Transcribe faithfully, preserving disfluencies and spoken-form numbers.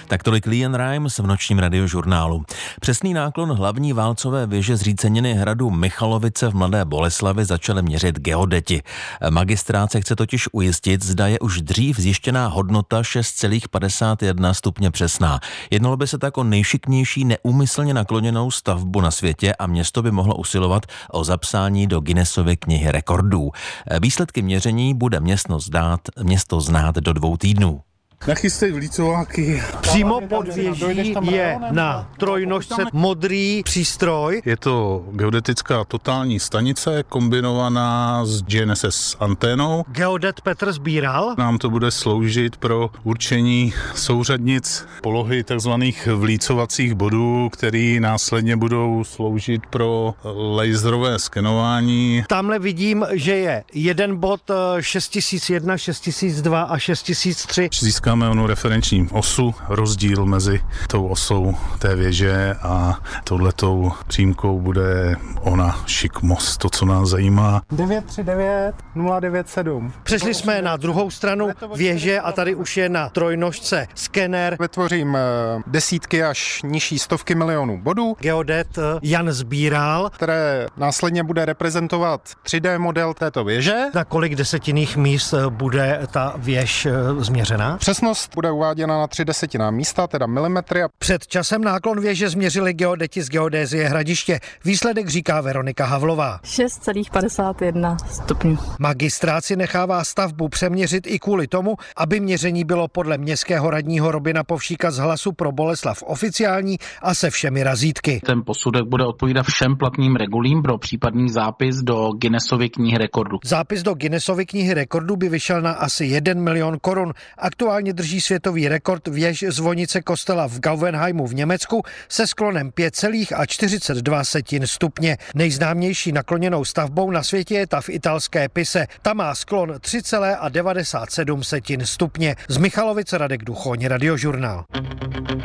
Tak tolik Lian Rimes v nočním radiožurnálu. Přesný náklon hlavní válcové věže zříceniny hradu Michalovice v Mladé Boleslavi začaly měřit geodeti. Magistrát se chce totiž ujistit, zda je už dřív zjištěná hodnota šest celá padesát jedna stupně přesná. Jednalo by se tak o nejšiknější neúmyslně nakloněnou stavbu na světě a město by mohlo usilovat o zapsání do Guinnessovy knihy rekordů. Výsledky měření bude město znát, město znát do dvou týdnů. Nachystej vlícováky. Přímo pod věží je na trojnožce modrý přístroj. Je to geodetická totální stanice kombinovaná s G N S S anténou. Geodet Petr Sbíral. Nám to bude sloužit pro určení souřadnic polohy takzvaných vlícovacích bodů, které následně budou sloužit pro laserové skenování. Tamhle vidím, že je jeden bod šest tisíc jedna, šest tisíc dva a šest tisíc tři. Získáme onu referenční osu, rozdíl mezi tou osou té věže a touhletou přímkou bude ona šikmost, to, co nás zajímá. devět tři devět nula devět sedm. Přešli jsme na druhou stranu věže a tady už je na trojnožce skener. Vytvořím desítky až nižší stovky milionů bodů. Geodet Jan Sbíral, které následně bude reprezentovat tři dé model této věže. Na kolik desetinných míst bude ta věž změřena? Přesnost bude uváděna na tři desetinná místa, teda milimetry. Před časem náklon věže změřili geodeti z geodézie Hradiště. Výsledek říká Veronika Havlová. šest celá padesát jedna stupňů. Magistrát si nechává stavbu přeměřit i kvůli tomu, aby měření bylo podle městského radního Robina Povšíka z Hlasu pro Boleslav oficiální a se všemi razítky. Ten posudek bude odpovídat všem platným regulím pro případný zápis do Guinnessovy knihy rekordů. Zápis do Guinnessovy knihy rekordů by vyšel na asi jeden milion korun. Aktuálně drží světový rekord věž zvonice kostela v Gauvenheimu v Německu se sklonem pět celá čtyřicet dva stupně. Nejznámější nakloněnou stavbou na světě je ta v italské Pise. Ta má sklon tři celá devadesát sedm stupně. Z Michalovic Radek Duchoň, Radiožurnál.